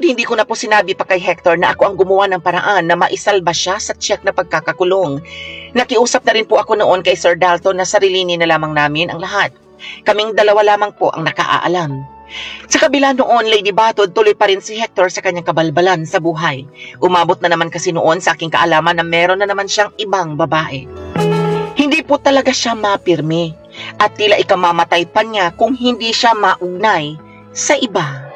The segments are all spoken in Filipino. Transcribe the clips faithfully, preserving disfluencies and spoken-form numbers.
Sunod, hindi ko na po sinabi pa kay Hector na ako ang gumawa ng paraan na maisalba siya sa tiyak na pagkakakulong. Nakiusap na rin po ako noon kay Sir Dalton na sarilinin na lamang namin ang lahat. Kaming dalawa lamang po ang nakaaalam. Sa kabila noon, Lady Batod, tuloy pa rin si Hector sa kanyang kabalbalan sa buhay. Umabot na naman kasi noon sa aking kaalaman na meron na naman siyang ibang babae. Hindi po talaga siya mapirmi at tila ikamamatay pa niya kung hindi siya maugnay sa iba.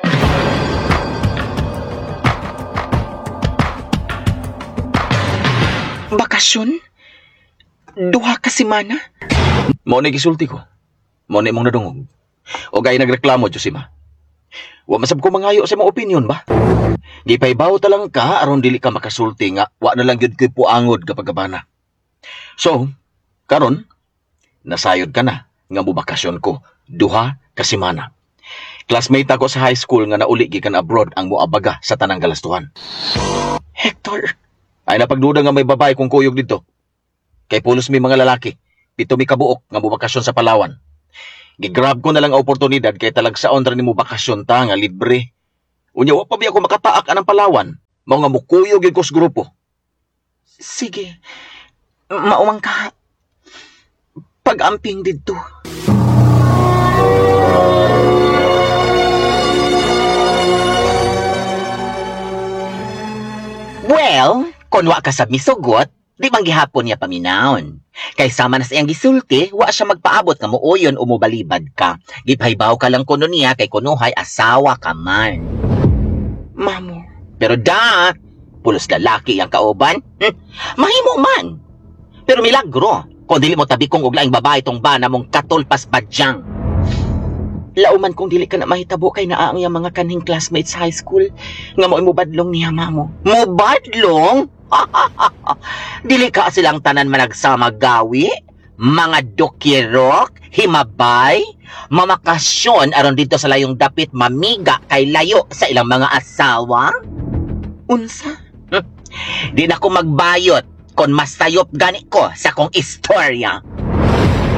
Bakasyon? Duha ka semana? Mao na gisulti ko. Mao na imong nadungog. O gaya nagreklamo, Josima. Wa masab ko mangayo sa imong opinion ba? Di pa ibaw talang ka aron dili ka makasulti nga wa na lang gyud koy puangod kapag gabana. So, karon nasayod ka na nga mubakasyon ko duha ka semana. Classmate ako sa high school nga nauli gikan abroad ang moabaga sa tanang galastuhan. Hector, Ay napagduda nga may babae kung kuyog dito. Kay pulos mi mga lalaki, pito mi kabuok nga mubakasyon sa Palawan. Gigrab ko na lang ang oportunidad kay talagsaon ra nimo bakasyon ta nga libre. Unya wa pa bi ako makataak anang Palawan. Mao nga mukuyog gyud ko sa grupo. sige. Maumang ka. Pag-amping dito. Well, kung wa ka sa misugot, di bang gihapon niya paminahon. Kay sama na sa iyang gisulti, wa siya magpaabot nga muuyon o mubalibad ka. Gipaybaw ka lang kuno niya kay kunuhay asawa ka man. Mamo. Pero da, pulos lalaki ang kauban. Hm, mahimo man. Pero milagro, kung dili mo tabi kong uglaing babae tong bana mong katulpas badyang. Lauman kung dili ka na mahitabo kay naa ang iyang mga kanhing classmates sa high school nga mo'y mubadlong niya, mamo. Mubadlong? Dili ka silang tanan managsama gawi? Mga dokirok, himabay, mamakasyon aron dito sa layong dapit mamiga kay layo sa ilang mga asawa? Unsa? Hm, di na ko magbayot kon mas sayop gani ko sa kong istorya.